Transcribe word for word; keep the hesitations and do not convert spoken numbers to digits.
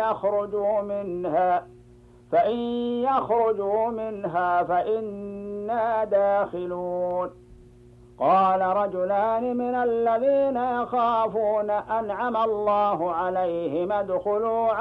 يخرجوا منها فإن يخرجوا منها فإنا داخلون. قال رجلان من الذين يخافون أنعم الله عليهم ادخلوا